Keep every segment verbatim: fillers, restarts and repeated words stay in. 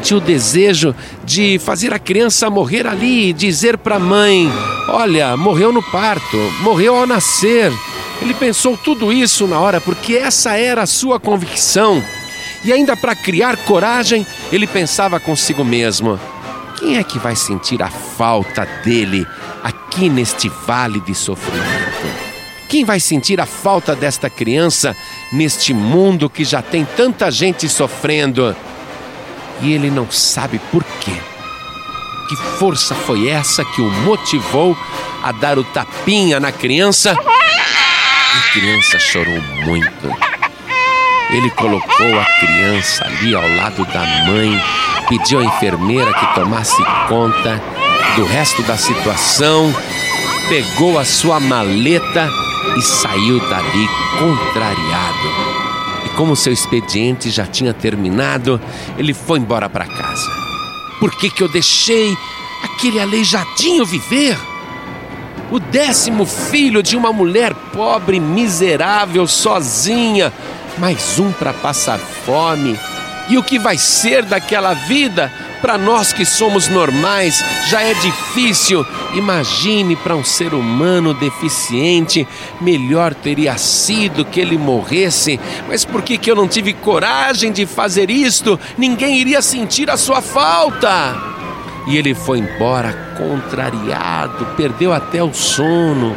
sentiu o desejo de fazer a criança morrer ali e dizer para a mãe: olha, morreu no parto, morreu ao nascer. Ele pensou tudo isso na hora porque essa era a sua convicção. E ainda para criar coragem, ele pensava consigo mesmo: quem é que vai sentir a falta dele aqui neste vale de sofrimento? Quem vai sentir a falta desta criança neste mundo que já tem tanta gente sofrendo? E ele não sabe por quê. Que força foi essa que o motivou a dar o tapinha na criança? E a criança chorou muito. Ele colocou a criança ali ao lado da mãe, pediu à enfermeira que tomasse conta do resto da situação, pegou a sua maleta e saiu dali contrariado. E como seu expediente já tinha terminado, ele foi embora para casa. Por que que eu deixei aquele aleijadinho viver? O décimo filho de uma mulher pobre, miserável, sozinha, mais um para passar fome. E o que vai ser daquela vida? Para nós que somos normais, já é difícil. Imagine para um ser humano deficiente, melhor teria sido que ele morresse. Mas por que que eu não tive coragem de fazer isto? Ninguém iria sentir a sua falta. E ele foi embora contrariado, perdeu até o sono.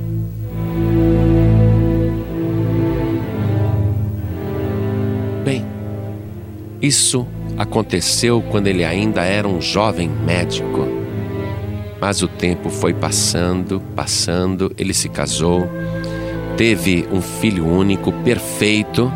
Bem, isso aconteceu quando ele ainda era um jovem médico. Mas o tempo foi passando, passando, ele se casou, teve um filho único, perfeito,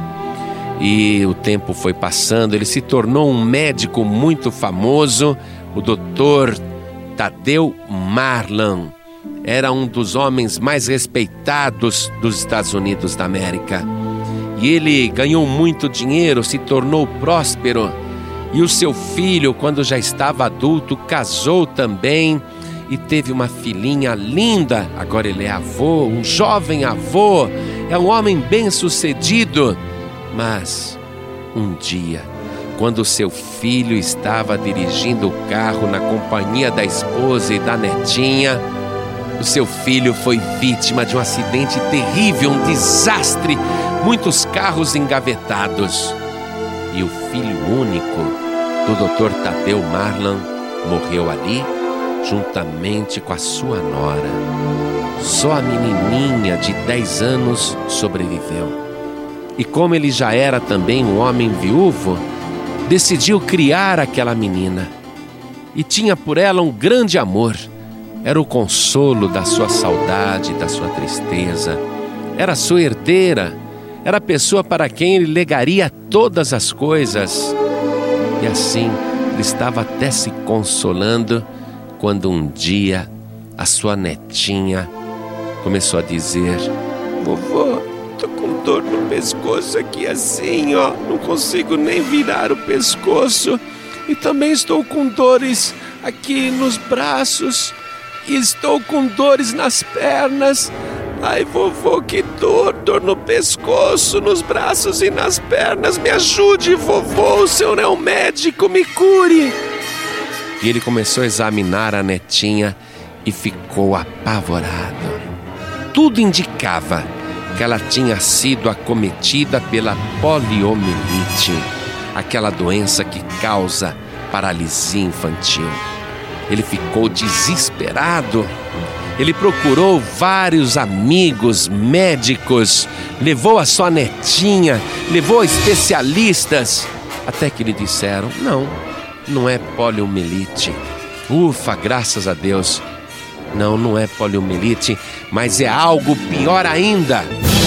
e o tempo foi passando, ele se tornou um médico muito famoso, o doutor Tadeu Marlan. Era um dos homens mais respeitados dos Estados Unidos da América. E ele ganhou muito dinheiro, se tornou próspero. E o seu filho, quando já estava adulto, casou também e teve uma filhinha linda. Agora ele é avô, um jovem avô, é um homem bem-sucedido. Mas um dia, quando seu filho estava dirigindo o carro na companhia da esposa e da netinha, o seu filho foi vítima de um acidente terrível, um desastre, muitos carros engavetados. E o filho único do doutor Tadeu Marlan morreu ali, juntamente com a sua nora. Só a menininha de dez anos sobreviveu. E como ele já era também um homem viúvo, decidiu criar aquela menina. E tinha por ela um grande amor. Era o consolo da sua saudade, da sua tristeza. Era sua herdeira. Era a pessoa para quem ele legaria todas as coisas. E assim, ele estava até se consolando quando um dia a sua netinha começou a dizer: vovô, tô com dor no pescoço aqui assim, ó. Não consigo nem virar o pescoço. E também estou com dores aqui nos braços. E estou com dores nas pernas. Ai, vovô, que dor, dor no pescoço, nos braços e nas pernas. Me ajude, vovô, o senhor é um médico, me cure. E ele começou a examinar a netinha e ficou apavorado. Tudo indicava que ela tinha sido acometida pela poliomielite, aquela doença que causa paralisia infantil. Ele ficou desesperado. Ele procurou vários amigos médicos, levou a sua netinha, levou especialistas, até que lhe disseram: não, não é poliomielite. Ufa, graças a Deus. Não, não é poliomielite, mas é algo pior ainda.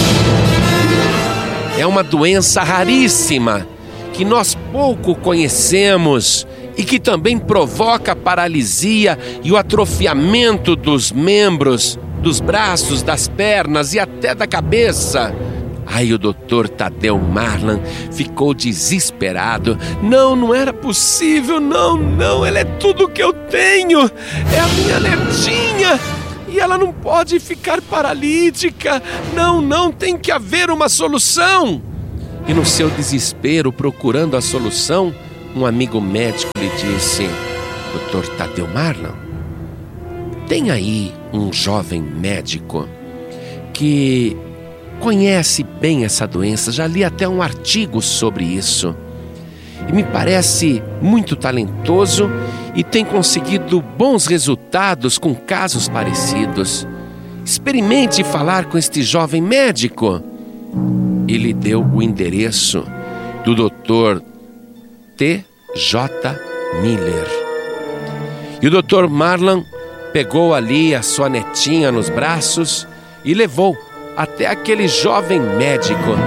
É uma doença raríssima, que nós pouco conhecemos e que também provoca paralisia e o atrofiamento dos membros, dos braços, das pernas e até da cabeça. Aí o doutor Tadeu Marlan ficou desesperado. Não, não era possível, não, não, ela é tudo que eu tenho, é a minha netinha. E ela não pode ficar paralítica. Não, não, tem que haver uma solução. E no seu desespero, procurando a solução, um amigo médico lhe disse: doutor Tadeu Marlon, tem aí um jovem médico que conhece bem essa doença, já li até um artigo sobre isso, e me parece muito talentoso e tem conseguido bons resultados com casos parecidos. Experimente falar com este jovem médico. Ele deu o endereço do doutor T J Miller. E o doutor Marlon pegou ali a sua netinha nos braços e levou até aquele jovem médico.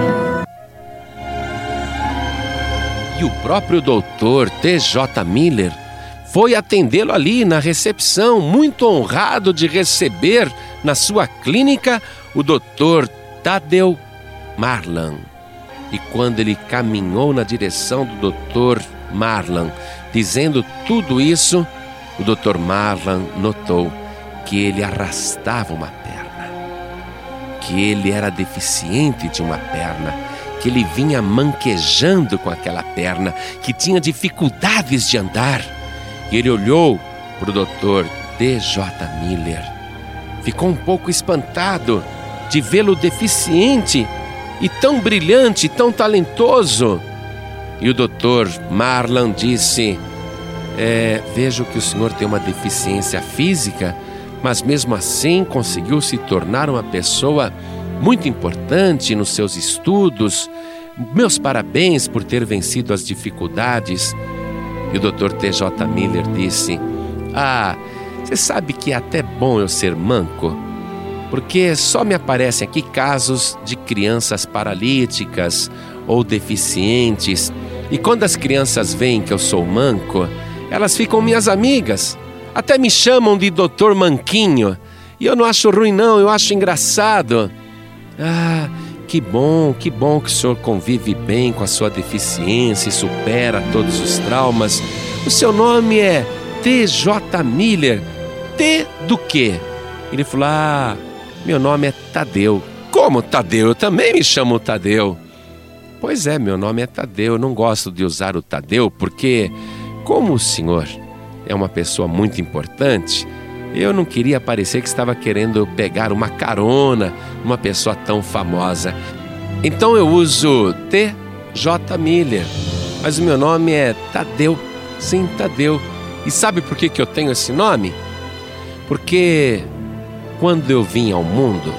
E o próprio doutor T J Miller foi atendê-lo ali na recepção, muito honrado de receber na sua clínica o doutor Tadeu Marlon. E quando ele caminhou na direção do doutor Marlon, dizendo tudo isso, o doutor Marlon notou que ele arrastava uma perna, que ele era deficiente de uma perna, que ele vinha manquejando com aquela perna, que tinha dificuldades de andar. E ele olhou para o doutor T J Miller, ficou um pouco espantado de vê-lo deficiente e tão brilhante, tão talentoso. E o doutor Marlon disse: é, vejo que o senhor tem uma deficiência física, mas mesmo assim conseguiu se tornar uma pessoa muito importante nos seus estudos. Meus parabéns por ter vencido as dificuldades. E o doutor T J Miller disse: ah, você sabe que é até bom eu ser manco, porque só me aparecem aqui casos de crianças paralíticas ou deficientes, e quando as crianças veem que eu sou manco, elas ficam minhas amigas, até me chamam de doutor Manquinho, e eu não acho ruim não, eu acho engraçado. Ah, que bom, que bom que o senhor convive bem com a sua deficiência e supera todos os traumas. O seu nome é T J Miller. T do quê? Ele falou: ah, meu nome é Tadeu. Como Tadeu? Eu também me chamo Tadeu. Pois é, meu nome é Tadeu. Eu não gosto de usar o Tadeu porque, como o senhor é uma pessoa muito importante, eu não queria parecer que estava querendo pegar uma carona numa pessoa tão famosa. Então eu uso T J Miller, mas o meu nome é Tadeu. Sim, Tadeu. E sabe por que que eu tenho esse nome? Porque quando eu vim ao mundo,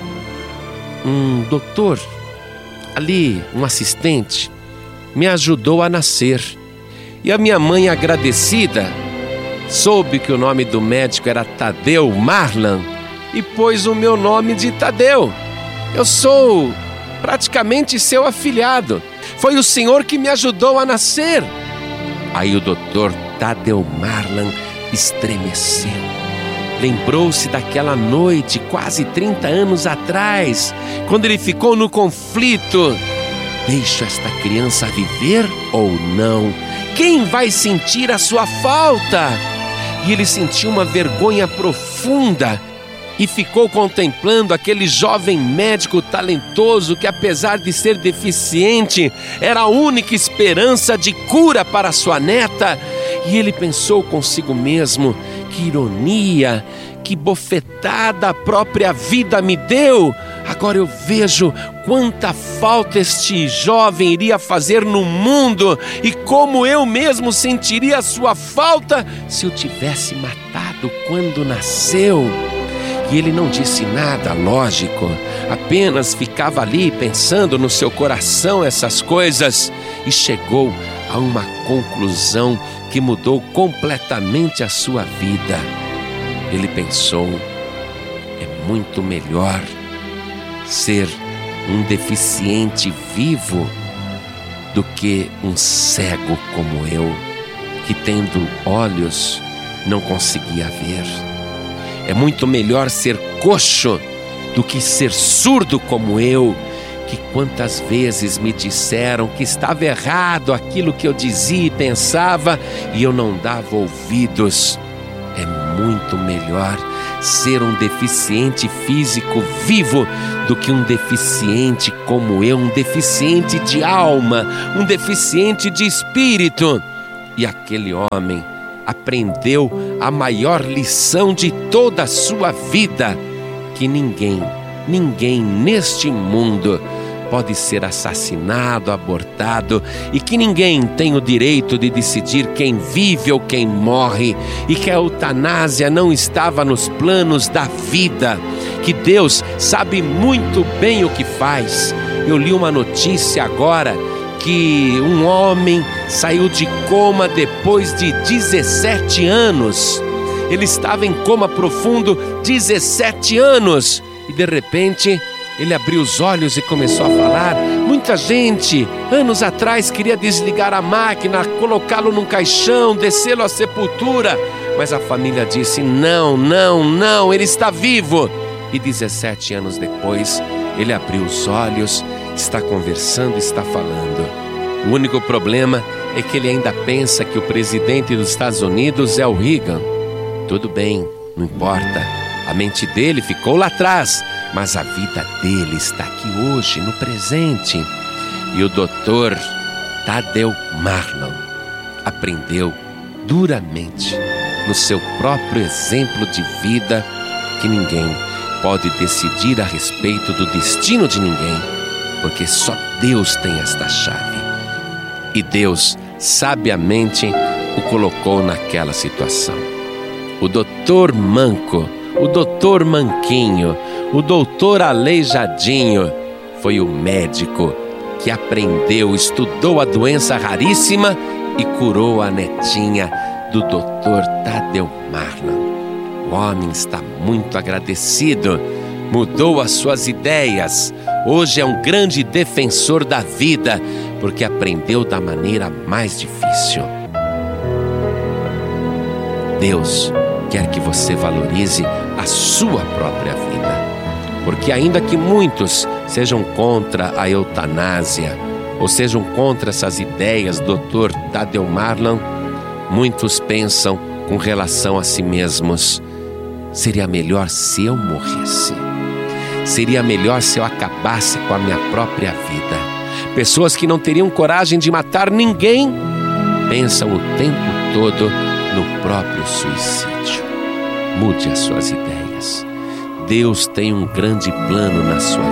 um doutor ali, um assistente, me ajudou a nascer. E a minha mãe, agradecida, soube que o nome do médico era Tadeu Marlon e pôs o meu nome de Tadeu. Eu sou praticamente seu afilhado. Foi o senhor que me ajudou a nascer. Aí o doutor Tadeu Marlon estremeceu. Lembrou-se daquela noite, quase trinta anos atrás, quando ele ficou no conflito: deixo esta criança viver ou não? Quem vai sentir a sua falta? E ele sentiu uma vergonha profunda e ficou contemplando aquele jovem médico talentoso que, apesar de ser deficiente, era a única esperança de cura para sua neta. E ele pensou consigo mesmo: que ironia, que bofetada a própria vida me deu. Agora eu vejo quanta falta este jovem iria fazer no mundo e como eu mesmo sentiria a sua falta se eu tivesse matado quando nasceu. E ele não disse nada, lógico, apenas ficava ali pensando no seu coração essas coisas e chegou a uma conclusão que mudou completamente a sua vida. Ele pensou: é muito melhor ser um deficiente vivo do que um cego como eu, que tendo olhos não conseguia ver. É muito melhor ser coxo do que ser surdo como eu, que quantas vezes me disseram que estava errado aquilo que eu dizia e pensava e eu não dava ouvidos. É muito melhor ser um deficiente físico vivo do que um deficiente como eu, um deficiente de alma, um deficiente de espírito. E aquele homem aprendeu a maior lição de toda a sua vida, que ninguém, ninguém neste mundo pode ser assassinado, abortado, e que ninguém tem o direito de decidir quem vive ou quem morre, e que a eutanásia não estava nos planos da vida, que Deus sabe muito bem o que faz. Eu li uma notícia agora que um homem saiu de coma depois de dezessete anos. Ele estava em coma profundo dezessete anos e de repente ele abriu os olhos e começou a falar. Muita gente, anos atrás, queria desligar a máquina, colocá-lo num caixão, descê-lo à sepultura. Mas a família disse, não, não, não, ele está vivo. E dezessete anos depois, ele abriu os olhos, está conversando, está falando. O único problema é que ele ainda pensa que o presidente dos Estados Unidos é o Reagan. Tudo bem, não importa. A mente dele ficou lá atrás, mas a vida dele está aqui hoje, no presente. E o doutor Tadeu Marlon aprendeu duramente, no seu próprio exemplo de vida, que ninguém pode decidir a respeito do destino de ninguém, porque só Deus tem esta chave. E Deus, sabiamente, o colocou naquela situação. O doutor Manco, o doutor Manquinho, o doutor Aleijadinho foi o médico que aprendeu, estudou a doença raríssima e curou a netinha do doutor Tadeu Marlon. O homem está muito agradecido, mudou as suas ideias, hoje é um grande defensor da vida, porque aprendeu da maneira mais difícil. Deus quer que você valorize a sua própria vida, porque ainda que muitos sejam contra a eutanásia, ou sejam contra essas ideias do doutor Tadeu Marlon, muitos pensam com relação a si mesmos, seria melhor se eu morresse, seria melhor se eu acabasse com a minha própria vida. Pessoas que não teriam coragem de matar ninguém, pensam o tempo todo no próprio suicídio. Mude as suas ideias. Deus tem um grande plano na sua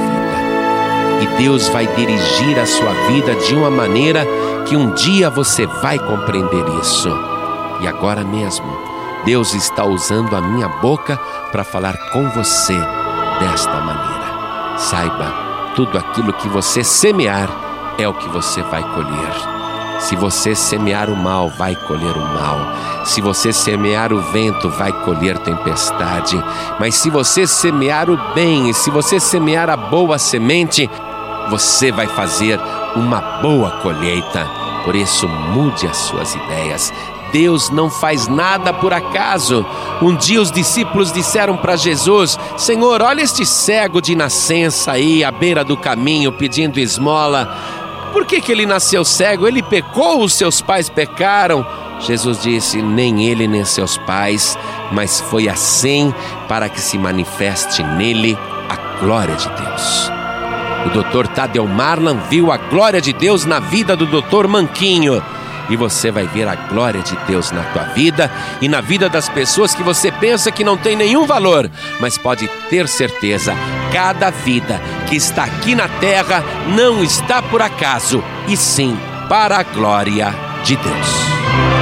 vida. E Deus vai dirigir a sua vida de uma maneira que um dia você vai compreender isso. E agora mesmo, Deus está usando a minha boca para falar com você desta maneira. Saiba, tudo aquilo que você semear é o que você vai colher. Se você semear o mal, vai colher o mal. Se você semear o vento, vai colher tempestade. Mas se você semear o bem e se você semear a boa semente, você vai fazer uma boa colheita. Por isso, mude as suas ideias. Deus não faz nada por acaso. Um dia os discípulos disseram para Jesus, Senhor, olha este cego de nascença aí à beira do caminho pedindo esmola. Por que que ele nasceu cego? Ele pecou, os seus pais pecaram? Jesus disse, nem ele nem seus pais, mas foi assim para que se manifeste nele a glória de Deus. O doutor Tadeu Marlon viu a glória de Deus na vida do doutor Manquinho. E você vai ver a glória de Deus na tua vida e na vida das pessoas que você pensa que não tem nenhum valor. Mas pode ter certeza, cada vida que está aqui na terra não está por acaso, e sim para a glória de Deus.